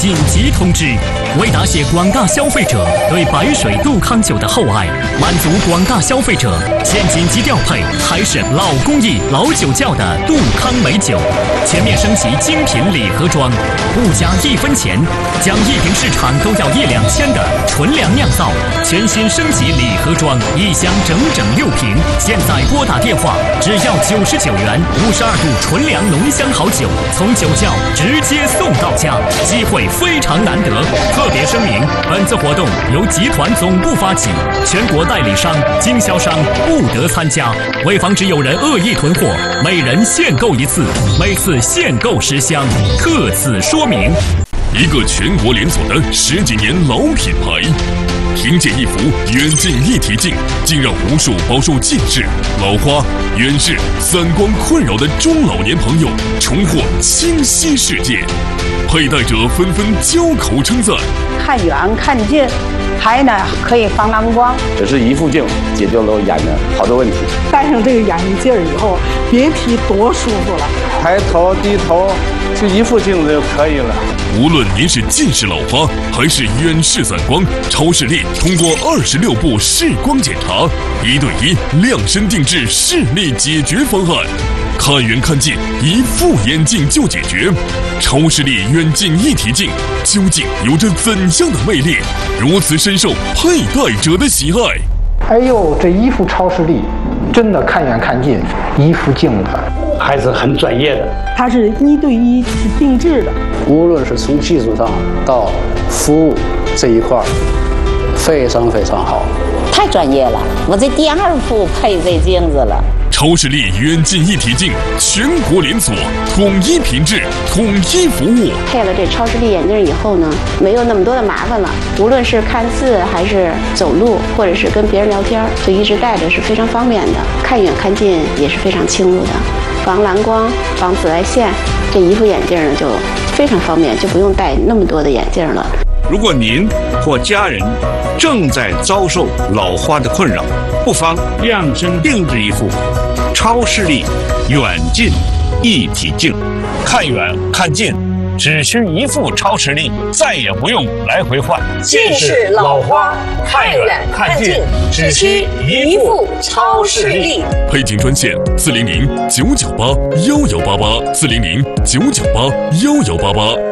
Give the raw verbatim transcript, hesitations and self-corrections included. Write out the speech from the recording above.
紧急通知：为答谢广大消费者对白水杜康酒的厚爱，满足广大消费者，现紧急调配海参老工艺、老酒窖的杜康美酒，全面升级精品礼盒装，不加一分钱，将一瓶市场都要一两千的纯粮酿造，全新升级礼盒装，一箱整整六瓶。现在拨打电话，只要九十九元，五十二度纯粮浓香好酒，从酒窖直接送到家，机会非常难得。特别声明，本次活动由集团总部发起，全国代理商、经销商不得参加。为防止有人恶意囤货，每人限购一次，每次限购十箱，特此说明。 一个全国连锁的十几年老品牌，凭借一幅远近一体镜，竟让无数饱受近视、老花、远视、散光困扰的中老年朋友重获清晰世界。佩戴者纷纷交口称赞： 看远看近，还呢可以防蓝光。 这是一副镜解决了我眼的好多问题。 戴上这个眼镜以后，别提多舒服了。 抬头低头，就一副镜子就可以了。 无论您是近视老花还是远视散光，超视力通过二十六步视光检查，一对一量身定制视力解决方案。看远看近，一副眼镜就解决。超视力远近一体镜究竟有着怎样的魅力，如此深受佩戴者的喜爱？ 哎呦，这一副超视力，真的看远看近，一副镜子还是很专业的。 它是一对一是定制的， 无论是从技术上到服务这一块，非常非常好， 太专业了。我这第二副配这镜子了。 超视力远近一体镜，全国连锁，统一品质，统一服务。 配了这超视力眼镜以后呢，没有那么多的麻烦了。无论是看字还是走路，或者是跟别人聊天，就一直戴着是非常方便的。看远看近也是非常清楚的，防蓝光、防紫外线。这一副眼镜呢就非常方便，就不用戴那么多的眼镜了。 如果您或家人正在遭受老花的困扰，不妨量身定制一副超视力远近一体镜，看远看近只需一副超视力，再也不用来回换。 近视老花，看远看近只需一副超视力。 配镜专线：四零零九九八幺幺八八，四零零九九八幺幺八八。